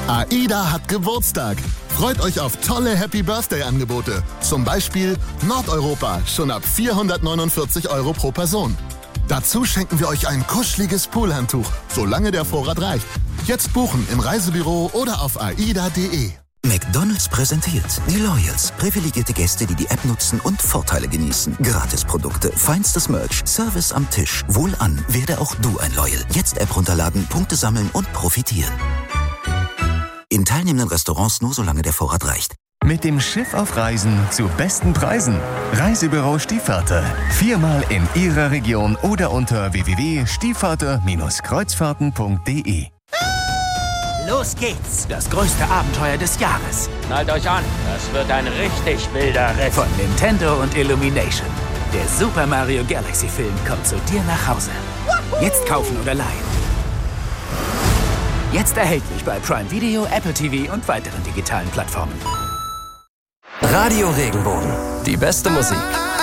AIDA hat Geburtstag. Freut euch auf tolle Happy-Birthday-Angebote. Zum Beispiel Nordeuropa, schon ab 449 € pro Person. Dazu schenken wir euch ein kuscheliges Poolhandtuch, solange der Vorrat reicht. Jetzt buchen im Reisebüro oder auf aida.de. McDonald's präsentiert die Loyals. Privilegierte Gäste, die die App nutzen und Vorteile genießen. Gratisprodukte, feinstes Merch, Service am Tisch. Wohlan, werde auch du ein Loyal. Jetzt App runterladen, Punkte sammeln und profitieren. In teilnehmenden Restaurants nur solange der Vorrat reicht. Mit dem Schiff auf Reisen zu besten Preisen. Reisebüro Stiefvater. 4-mal in Ihrer Region oder unter www.stiefvater-kreuzfahrten.de. Los geht's! Das größte Abenteuer des Jahres. Schnallt euch an, das wird ein richtig wilder Ritt. Von Nintendo und Illumination. Der Super Mario Galaxy Film kommt zu dir nach Hause. Jetzt kaufen oder leihen. Jetzt erhältlich bei Prime Video, Apple TV und weiteren digitalen Plattformen. Radio Regenbogen. Die beste Musik.